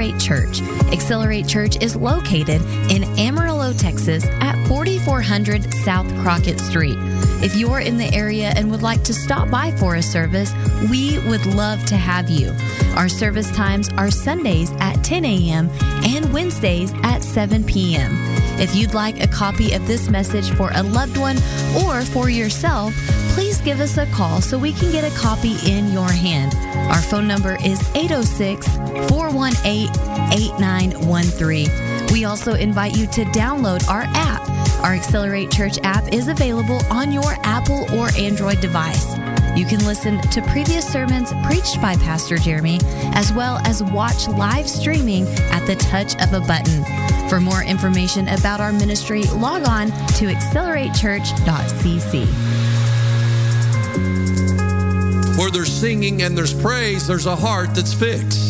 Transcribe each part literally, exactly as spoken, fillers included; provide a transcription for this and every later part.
Accelerate Church. Accelerate Church is located in Amarillo, Texas at forty-four hundred South Crockett Street. If you're in the area and would like to stop by for a service, we would love to have you. Our service times are Sundays at ten a.m. and Wednesdays at seven p.m. If you'd like a copy of this message for a loved one or for yourself, please give us a call so we can get a copy in your hand. Our phone number is eight oh six, four one eight, eight nine one three. We also invite you to download our app. Our Accelerate Church app is available on your Apple or Android device. You can listen to previous sermons preached by Pastor Jeremy, as well as watch live streaming at the touch of a button. For more information about our ministry, log on to accelerate church dot c c. Where there's singing and there's praise, there's a heart that's fixed.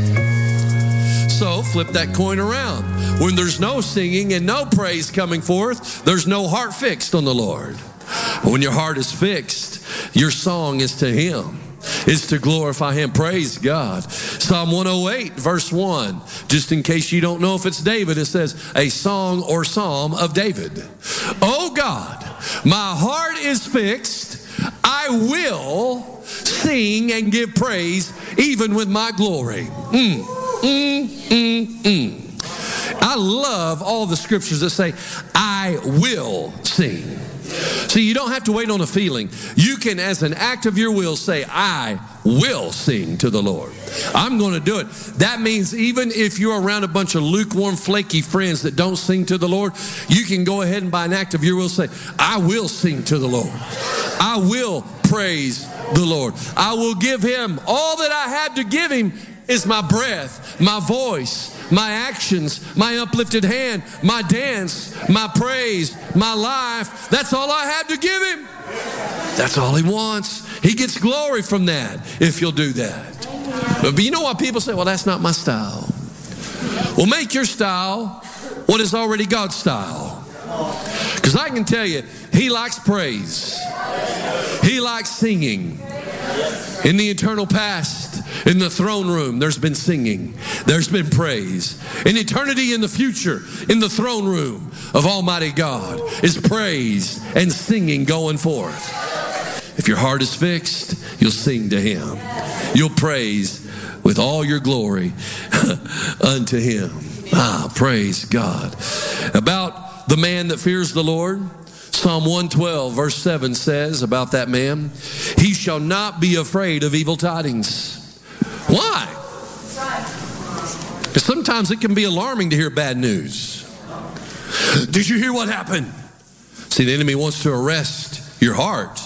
So flip that coin around. When there's no singing and no praise coming forth, there's no heart fixed on the Lord. When your heart is fixed, your song is to Him. It's to glorify Him. Praise God. Psalm one oh eight, verse one. Just in case you don't know if it's David, it says, a song or psalm of David. Oh God, my heart is fixed. I will sing and give praise even with my glory. Mm, mm, mm, mm. I love all the scriptures that say, I will sing. See, you don't have to wait on a feeling. You can, as an act of your will, say, I will sing to the Lord. I'm going to do it. That means even if you're around a bunch of lukewarm, flaky friends that don't sing to the Lord, you can go ahead and by an act of your will say, I will sing to the Lord. I will praise the Lord. I will give Him all that I have to give Him is my breath, my voice, my actions, my uplifted hand, my dance, my praise, my life. That's all I have to give Him. That's all He wants. He gets glory from that if you'll do that. But you know what people say? Well, that's not my style. Well, make your style what is already God's style. Because I can tell you, He likes praise. He likes singing. In the eternal past, in the throne room, there's been singing. There's been praise. In eternity in the future, in the throne room of Almighty God, is praise and singing going forth. If your heart is fixed, you'll sing to Him. You'll praise with all your glory unto Him. Ah, praise God. About the man that fears the Lord, Psalm one twelve, verse seven says about that man, he shall not be afraid of evil tidings. Why? Because sometimes it can be alarming to hear bad news. Did you hear what happened? See, the enemy wants to arrest your heart.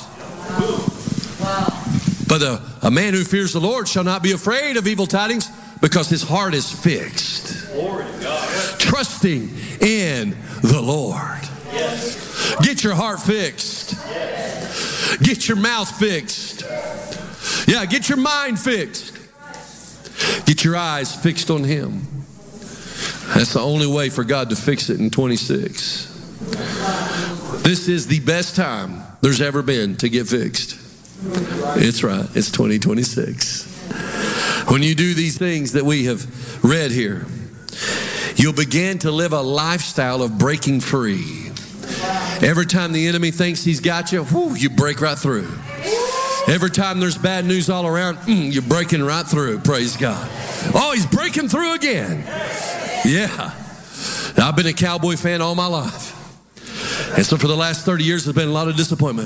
But a, a man who fears the Lord shall not be afraid of evil tidings because his heart is fixed. Glory to God. Trusting in the Lord. Yes. Get your heart fixed. Yes. Get your mouth fixed. Yeah, get your mind fixed. Get your eyes fixed on Him. That's the only way for God to fix it in twenty-six. This is the best time there's ever been to get fixed. It's right. It's twenty twenty-six. When you do these things that we have read here, you'll begin to live a lifestyle of breaking free. Every time the enemy thinks he's got you, whoo, you break right through. Every time there's bad news all around, mm, you're breaking right through. Praise God. Oh, he's breaking through again. Yeah. I've been a Cowboy fan all my life. And so for the last thirty years, there's been a lot of disappointment.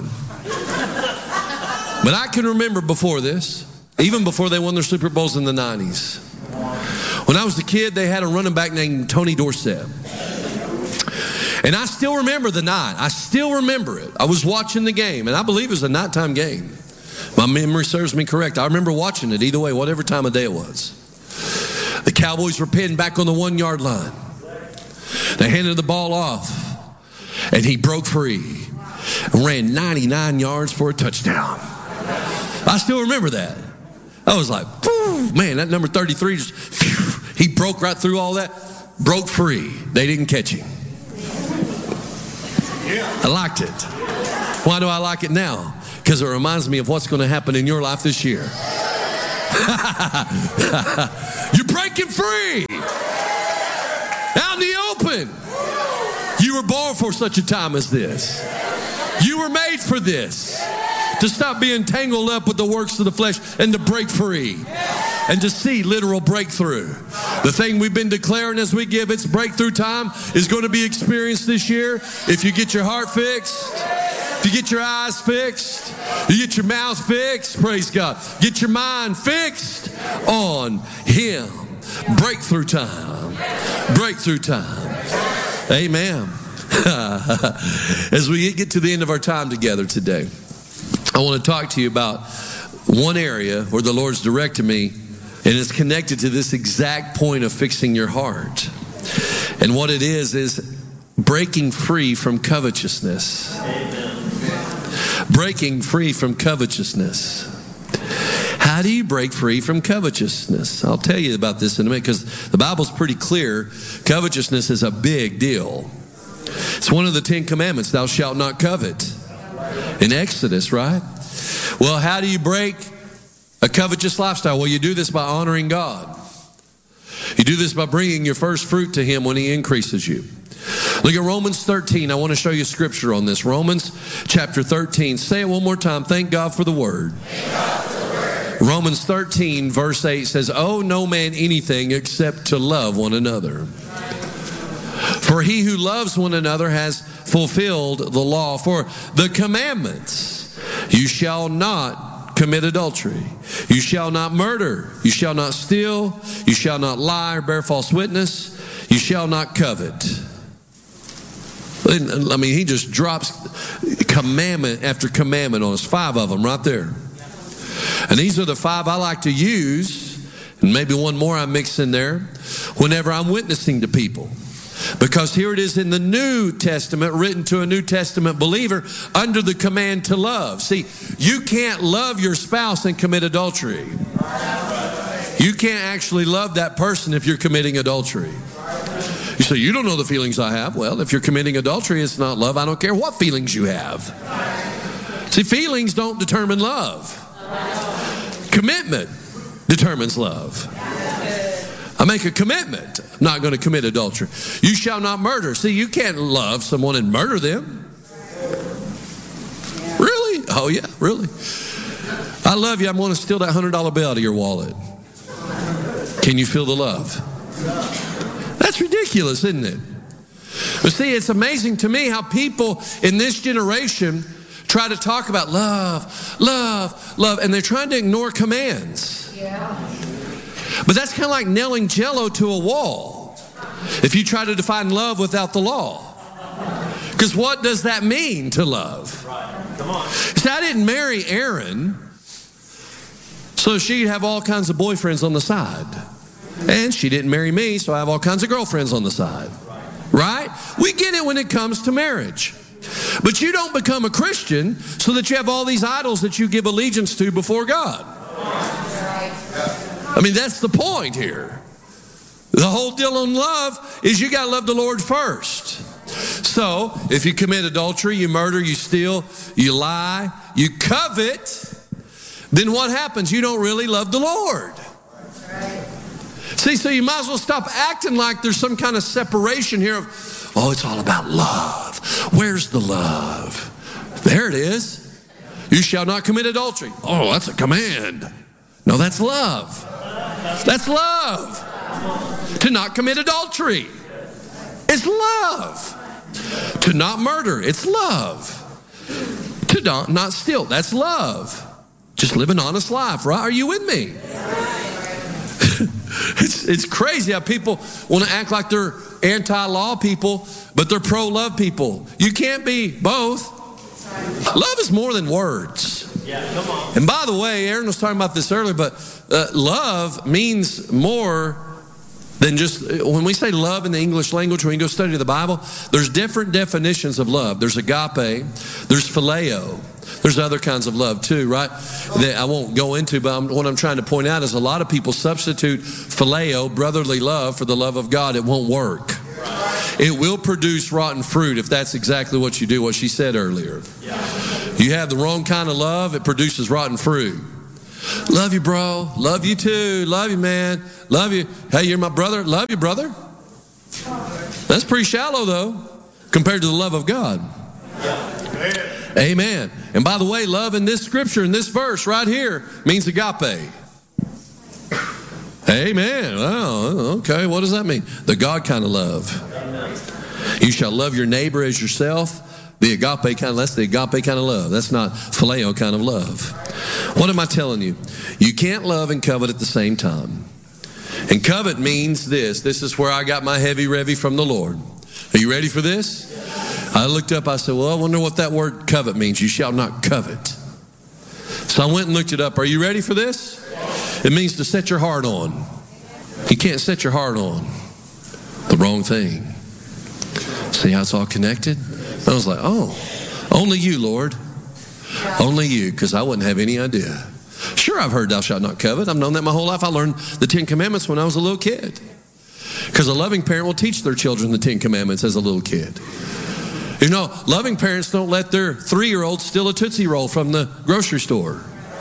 But I can remember before this, even before they won their Super Bowls in the nineties. When I was a kid, they had a running back named Tony Dorsett. And I still remember the night. I still remember it. I was watching the game, and I believe it was a nighttime game. My memory serves me correct. I remember watching it either way, whatever time of day it was. The Cowboys were pinned back on the one-yard line. They handed the ball off, and he broke free and ran ninety-nine yards for a touchdown. I still remember that. I was like, man, that number thirty-three, just, phew, he broke right through all that, broke free. They didn't catch him. I liked it. Why do I like it now? Because it reminds me of what's going to happen in your life this year. You're breaking free. Out in the open. You were born for such a time as this. You were made for this. To stop being tangled up with the works of the flesh and to break free. And to see literal breakthrough. The thing we've been declaring as we give its breakthrough time is going to be experienced this year. If you get your heart fixed, if you get your eyes fixed, you get your mouth fixed, praise God. Get your mind fixed on Him. Breakthrough time. Breakthrough time. Amen. As we get to the end of our time together today, I want to talk to you about one area where the Lord's directed me, and it's connected to this exact point of fixing your heart. And what it is, is breaking free from covetousness. Amen. Breaking free from covetousness. How do you break free from covetousness? I'll tell you about this in a minute because the Bible's pretty clear. Covetousness is a big deal. It's one of the Ten Commandments, thou shalt not covet. In Exodus, right? Well, how do you break a covetous lifestyle? Well, you do this by honoring God. You do this by bringing your first fruit to Him when He increases you. Look at Romans thirteen. I want to show you scripture on this. Romans chapter thirteen. Say it one more time. Thank God for the word. Thank God for the word. Romans thirteen verse eight says, owe no man anything except to love one another. For he who loves one another has fulfilled the law. For the commandments, you shall not commit adultery. You shall not murder. You shall not steal. You shall not lie or bear false witness. You shall not covet. I mean, he just drops commandment after commandment on us. Five of them right there. And these are the five I like to use, and maybe one more I mix in there, whenever I'm witnessing to people. Because here it is in the New Testament, written to a New Testament believer, under the command to love. See, you can't love your spouse and commit adultery. You can't actually love that person if you're committing adultery. You say, you don't know the feelings I have. Well, if you're committing adultery, it's not love. I don't care what feelings you have. See, feelings don't determine love. Commitment determines love. I make a commitment. I'm not going to commit adultery. You shall not murder. See, you can't love someone and murder them. Really? Oh, yeah, really. I love you. I'm going to steal that one hundred dollar bill out of your wallet. Can you feel the love? That's ridiculous, isn't it? But see, it's amazing to me how people in this generation try to talk about love, love, love, and they're trying to ignore commands. Yeah. But that's kind of like nailing Jell-O to a wall if you try to define love without the law. Because what does that mean to love? Right. Come on. See, I didn't marry Erin so she'd have all kinds of boyfriends on the side. And she didn't marry me, so I have all kinds of girlfriends on the side. Right? We get it when it comes to marriage. But you don't become a Christian so that you have all these idols that you give allegiance to before God. I mean, that's the point here. The whole deal on love is you got to love the Lord first. So, if you commit adultery, you murder, you steal, you lie, you covet, then what happens? You don't really love the Lord. See, so you might as well stop acting like there's some kind of separation here of, oh, it's all about love. Where's the love? There it is. You shall not commit adultery. Oh, that's a command. No, that's love. That's love. To not commit adultery. It's love. To not murder. It's love. To not, not steal. That's love. Just live an honest life, right? Are you with me? It's, it's crazy how people want to act like they're anti-law people, but they're pro-love people. You can't be both. Love is more than words. Yeah, come on. And by the way, Aaron was talking about this earlier, but uh, love means more than just, when we say love in the English language, when you go study the Bible, there's different definitions of love. There's agape, there's phileo. There's other kinds of love too, right? That I won't go into, but I'm, what I'm trying to point out is a lot of people substitute phileo, brotherly love, for the love of God. It won't work. It will produce rotten fruit if that's exactly what you do, what she said earlier. You have the wrong kind of love, it produces rotten fruit. Love you, bro. Love you too. Love you, man. Love you. Hey, you're my brother. Love you, brother. That's pretty shallow, though, compared to the love of God. Amen. Amen. And by the way, love in this scripture, in this verse right here, means agape. Amen. Wow. Okay. What does that mean? The God kind of love. You shall love your neighbor as yourself. The agape kind of, that's the agape kind of love. That's not phileo kind of love. What am I telling you? You can't love and covet at the same time. And covet means this. This is where I got my heavy revy from the Lord. Are you ready for this? I looked up, I said, well, I wonder what that word covet means. You shall not covet. So I went and looked it up. Are you ready for this? It means to set your heart on. You can't set your heart on the wrong thing. See how it's all connected? I was like, oh, only you, Lord. Only you, because I wouldn't have any idea. Sure, I've heard thou shalt not covet. I've known that my whole life. I learned the Ten Commandments when I was a little kid. Because a loving parent will teach their children the Ten Commandments as a little kid. You know, loving parents don't let their three-year-old steal a Tootsie Roll from the grocery store.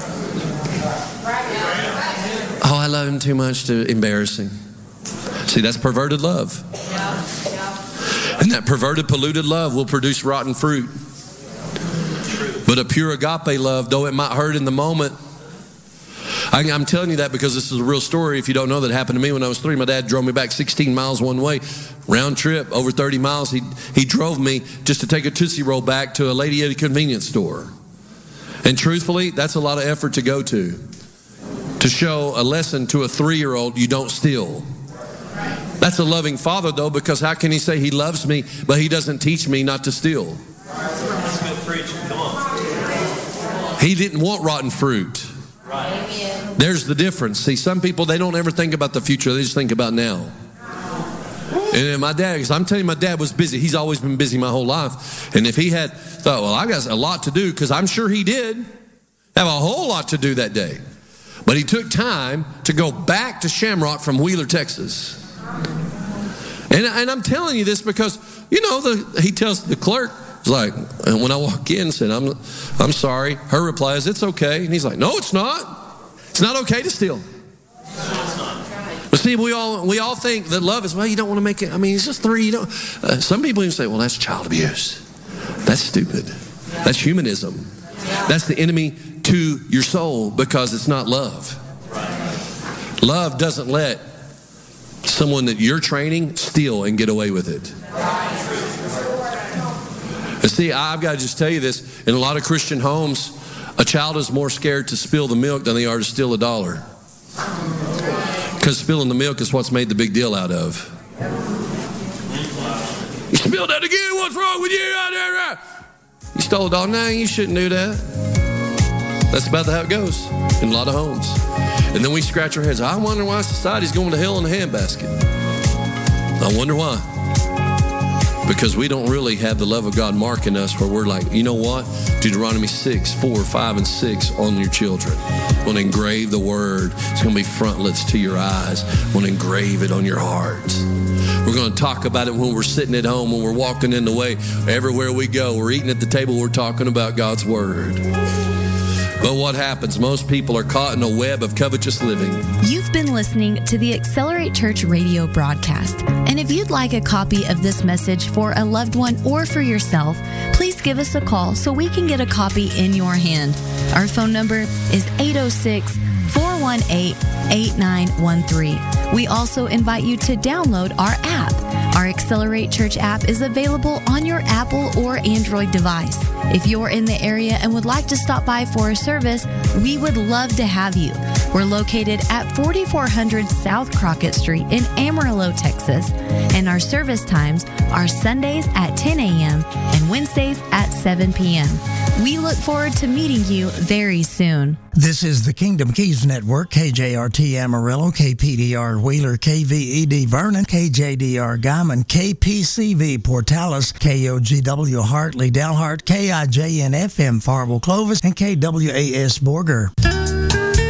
Oh, I love him too much to embarrass him. See, that's perverted love. And that perverted, polluted love will produce rotten fruit. But a pure agape love, though it might hurt in the moment, I, I'm telling you that because this is a real story. If you don't know, that happened to me when I was three. My dad drove me back sixteen miles one way, round trip, over thirty miles. He, he drove me just to take a Tootsie Roll back to a lady at a convenience store. And truthfully, that's a lot of effort to go to. To show a lesson to a three-year-old, you don't steal. That's a loving father, though, because how can he say he loves me, but he doesn't teach me not to steal? That's good preaching. Come on. He didn't want rotten fruit. Right. There's the difference. See, some people, they don't ever think about the future. They just think about now. And then my dad, because I'm telling you, my dad was busy. He's always been busy my whole life. And if he had thought, well, I got a lot to do, because I'm sure he did have a whole lot to do that day. But he took time to go back to Shamrock from Wheeler, Texas. And, and I'm telling you this because, you know, the, he tells the clerk, he's like, and when I walk in, said, I'm, I'm sorry. Her reply is, it's okay. And he's like, no, it's not. It's not okay to steal. But see, we all we all think that love is, well, you don't want to make it. I mean, it's just three. You don't. Uh, some people even say, well, that's child abuse. That's stupid. That's humanism. That's the enemy to your soul because it's not love. Love doesn't let someone that you're training steal and get away with it. And see, I've got to just tell you this. In a lot of Christian homes, a child is more scared to spill the milk than they are to steal a dollar. Because spilling the milk is what's made the big deal out of. You spilled that again? What's wrong with you? You stole a dollar? No, you shouldn't do that. That's about how it goes in a lot of homes. And then we scratch our heads. I wonder why society's going to hell in a handbasket. I wonder why. Because we don't really have the love of God marking us where we're like, you know what? Deuteronomy six, four, five, and six on your children. We're going to engrave the word. It's going to be frontlets to your eyes. We're going to engrave it on your hearts. We're going to talk about it when we're sitting at home, when we're walking in the way. Everywhere we go, we're eating at the table, we're talking about God's word. But what happens? Most people are caught in a web of covetous living. You've been listening to the Accelerate Church radio broadcast. And if you'd like a copy of this message for a loved one or for yourself, please give us a call so we can get a copy in your hand. Our phone number is eight oh six, four one eight, eight nine one three. We also invite you to download our app. Our Accelerate Church app is available on your Apple or Android device. If you're in the area and would like to stop by for a service, we would love to have you. We're located at forty-four hundred South Crockett Street in Amarillo, Texas. And our service times are Sundays at ten a.m. and Wednesdays at seven p.m. We look forward to meeting you very soon. This is the Kingdom Keys Network, K J R T Amarillo, K P D R Wheeler, K V E D Vernon, K J D R Guyman, K P C V Portales, K O G W Hartley Dalhart, K I J N F M Farwell Clovis, and K W A S Borger.